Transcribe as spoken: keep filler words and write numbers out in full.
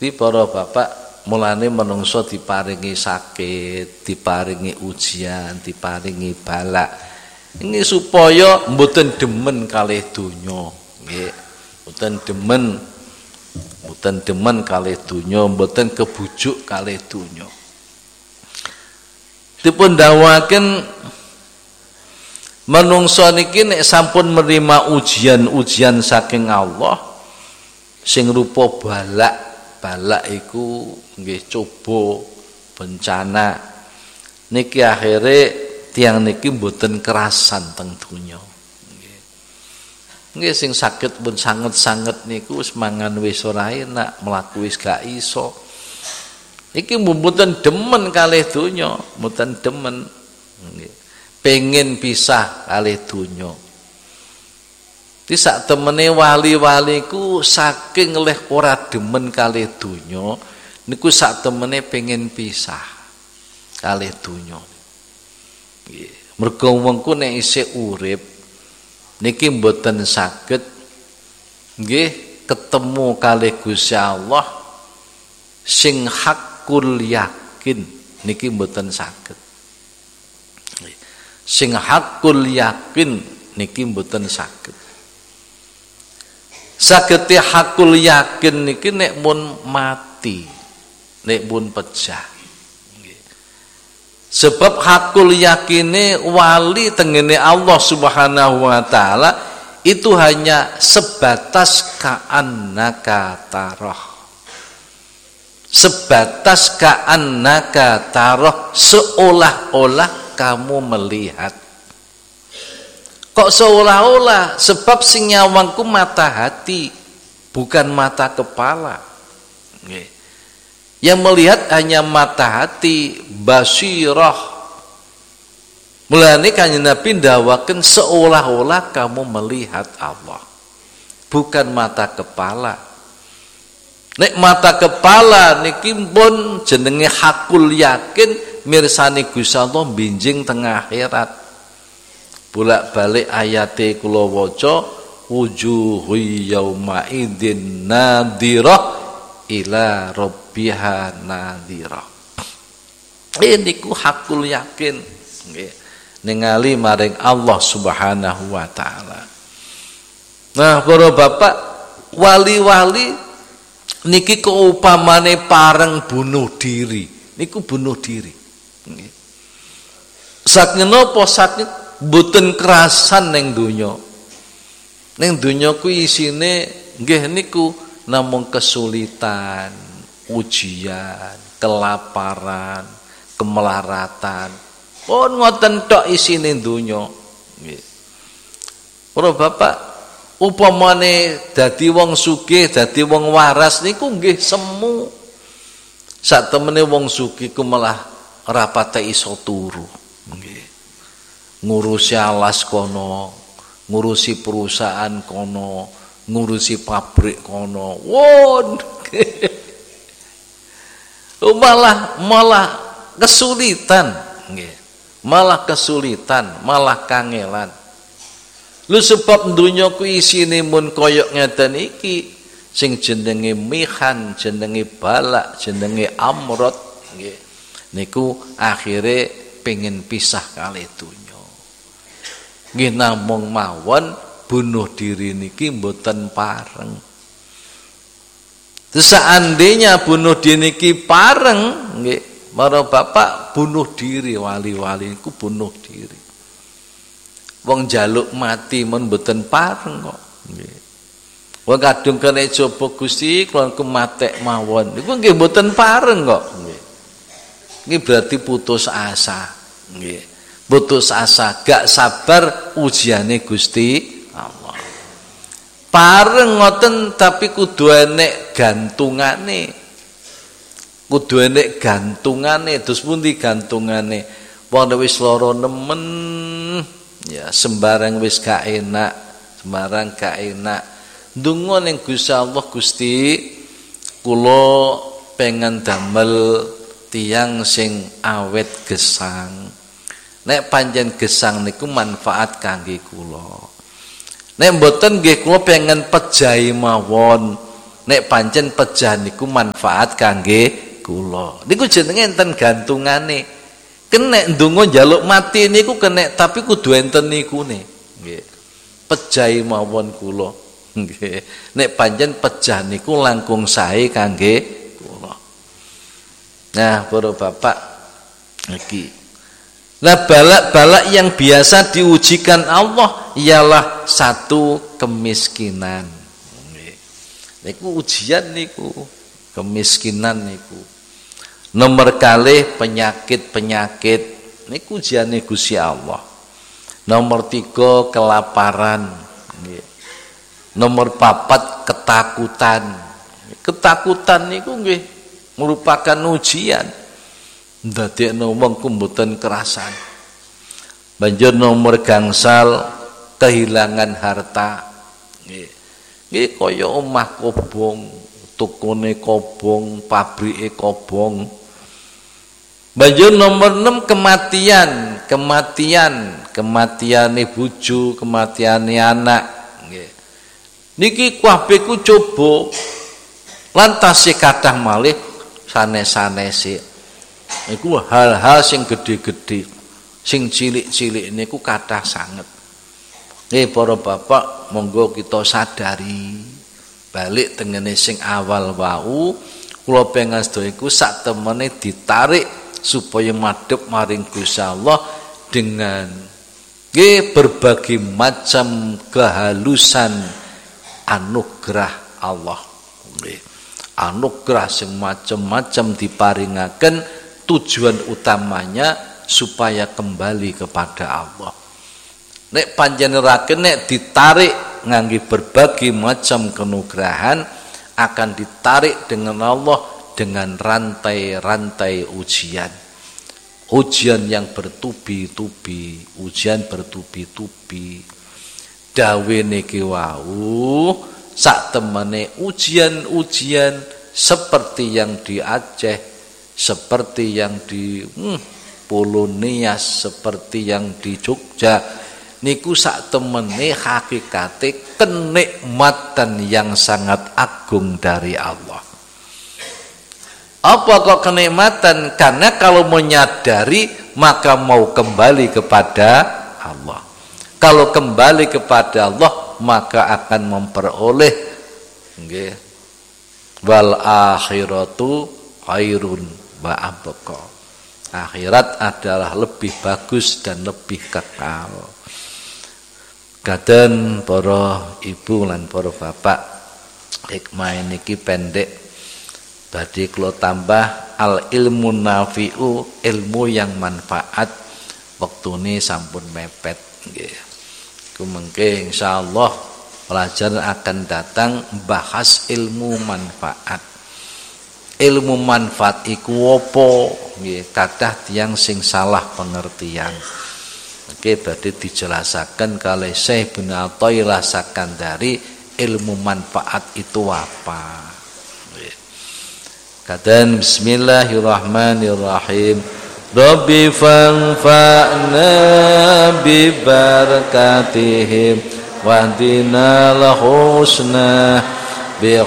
Di para bapak mulane menungso diparingi sakit, diparingi ujian, diparingi balak. Ini supaya mboten demen kalih donya, nggih. Mboten demen mboten demen kalih donya, mboten kebujuk kalih donya. Dipun dawuhaken manungsa niki nek sampun menerima ujian-ujian saking Allah sing rupa balak, balak iku nggih coba, bencana. Niki akhire tiyang niki mboten kerasan teng donya. Nggih. Nggih sing saged pun sanget-sanget niku wis mangan wis ora enak, mlaku wis gak iso. Iki mboten demen kalih donya, mboten demen. Nggih. Pengen pisah kalih donya. Di sak temene wali-wali ku saking leh ora demen kalih donya niku sak temene pengen pisah kalih donya. Nggih. Mergo wongku nek isih urip niki mboten saged nggih ketemu kalih Gusti Allah sing hakul yakin niki mboten saged. Sing hakul yakin niki mboten saged. Sagete hakul yakin niki nek mun mati, nek mun pejah. Sebab hakul yakine wali tengene Allah Subhanahu wa taala itu hanya sebatas ka'annaka tarah. Sebatas ka'annaka tarah, seolah-olah kamu melihat. Kok seolah-olah? Sebab sing nyawangku mata hati, bukan mata kepala. Nggih. Yang melihat hanya mata hati, basirah. Mulane kanjeng Nabi ndawaken seolah-olah kamu melihat Allah, bukan mata kepala. Nek mata kepala niki pun jenenge hakul yakin mirsani Gusti Allah binjing teng akhirat. Bolak-balik ayate kula waca wujuhu yauma idzin nadhirah ila rabbiha nadhirah. Ini ku hakul yakin nggih ningali maring Allah Subhanahu wa taala. Nah, para bapak wali-wali niki keupamane pareng bunuh diri, niku bunuh diri. Nggih. Saking napa saking mboten kerasan ning donya. Ning donya ku isine nggih niku namung kesulitan, ujian, kelaparan, kemelaratan. Pun ngoten tok isine donya. Nggih. Para bapak, upamane dadi wong sugih, dadi wong waras niku nggih semu. Sak temene wong sugih ku malah ora patek iso turu. Nggih. Ngurusi alas kono, ngurusi perusahaan kono, ngurusi pabrik kono. Won. malah malah kesulitan, nggih. Malah kesulitan, malah kangelan. Lu sebab donya ku isine mun koyok ngeten iki, sing jenenge mihan, jenenge balak, jenenge amrot, nggih. Niku akhire pengen pisah kalih donya. Nggih namung mawon bunuh diri niki mboten pareng. Seandainya bunuh diri niki pareng, nggih, para bapak bunuh diri wali-wali niku bunuh diri. Wong jaluk mati men mboten pareng kok, nggih. Wong kadung kene coba Gusti kula ku matek mawon. Niku nggih mboten pareng kok, nggih. Nggih berarti putus asa, nggih. Putus asa, gak sabar ujiane Gusti Allah. Pareng ngoten tapi kudu enek gantungane. Kudu enek gantungane, terus pundi gantungane? Wong wis lara nemen, ya sembarang wis gak enak, sembarang gak enak. Ndonga ning Gusti Allah, Gusti kula pengen damel tiyang sing awet gesang. Nek panjen gesang niku manfaat kangge kula. Nek mboten nggih kula pengen pejahi mawon. nek pancen pejah niku manfaat kangge kula. Niku jenenge enten gantungane. Kenek ndonga njaluk mati niku kenek tapi kudu enten nikune. Nggih. Pejahi mawon kula. Nggih. Nek pancen pejah niku langkung sae kangge kula. Nah, para bapak iki. Nah, balak-balak yang biasa diujikan Allah ialah satu kemiskinan. Niku ujian niku, kemiskinan niku. Nomor kalih penyakit-penyakit niku ujiane Gusti Allah. Nomor tiga kelaparan. Nomor papat ketakutan. Ketakutan niku nggih merupakan ujian. Ndadekno wong kumbutan kerasan. Banjur nomor gangsal kehilangan harta. Nggih. Nggih kaya omah kobong, tukune kobong, pabrike kobong. Banjur nomor enam kematian, kematian, kematiane bojo, kematiane anak. Nggih. Niki kabeh ku coba lantas kathah malih sanes-sanese. Iku hal-hal sing gede-gede, sing cilik-cilik niku kathah sanget. Eh para bapak, monggo kita sadari balik tengene sing awal wau, kula pengasto iku sak temene ditarik supaya madhep maring Gusti Allah dengan nggih berbagai macam kehalusan anugerah Allah. Nggih. Anugerah sing macam-macam diparingaken, tujuan utamanya supaya kembali kepada Allah. Nek panjenengan nek ditarik ngangge berbagai macam kenugrahan, akan ditarik dengan Allah dengan rantai-rantai ujian. Ujian yang bertubi-tubi, ujian bertubi-tubi. Dawe niki wau sak temene ujian-ujian seperti yang di Aceh, seperti yang di hmm, Polonias, seperti yang di Jogja, niku sak temene hakikate kenikmatan yang sangat agung dari Allah. Apa kok kenikmatan? Karena kalau menyadari maka mau kembali kepada Allah. Kalau kembali kepada Allah maka akan memperoleh nggih wal akhiratu khairun wa abqa. Akhirat adalah lebih bagus dan lebih kekal. Kaden para ibu lan para bapak, hikmah niki pendek. Badhe kula tambah al ilmu nafi'u, ilmu yang manfaat. Wektune sampun mepet nggih. Ku mengke insyaallah pelajaran akan datang bahas ilmu manfaat. Ilmu manfaat iku apa? Nggih, kathah tiyang sing salah pengertian. Oke, badhe dijelasaken kalih Syekh Ibnu Athaillah Sakandari ilmu manfaat itu apa. Kadan bismillahirrahmanirrahim. Rabbi fanfa'na bi barakatihim wahdina lahusna bi